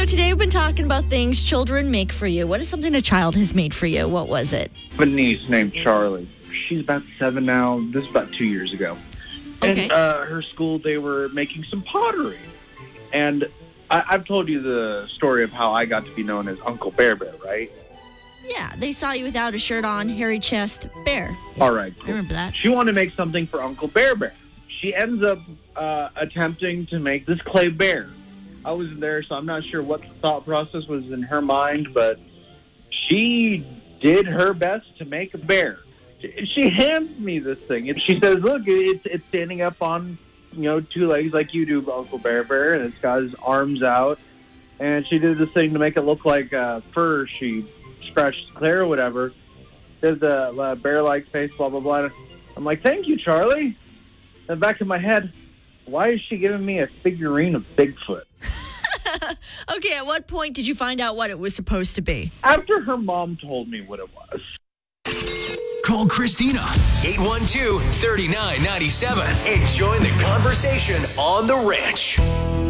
today we've been talking about things children make for you. What is something a child has made for you? What was it? I have a niece named Charlie. She's about 7 now. This is about 2 years ago. Okay. And her school, they were making some pottery. And I've told you the story of how I got to be known as Uncle Bear Bear, right? Yeah, they saw you without a shirt on, hairy chest, bear. All right, I cool. remember that. She wanted to make something for Uncle Bear Bear. She ends up attempting to make this clay bear. I wasn't there, so I'm not sure what the thought process was in her mind, but she did her best to make a bear. She hands me this thing, and she says, look, it's standing up on, 2 legs like you do, Uncle Bear Bear, and it's got his arms out. And she did this thing to make it look like fur. She scratched clear or whatever, did the bear-like face, blah, blah, blah. I'm like, thank you, Charlie. In the back of my head, why is she giving me a figurine of Bigfoot? Okay, at what point did you find out what it was supposed to be? After her mom told me what it was. Call Christina, 812-3997, and join the conversation on The Ranch.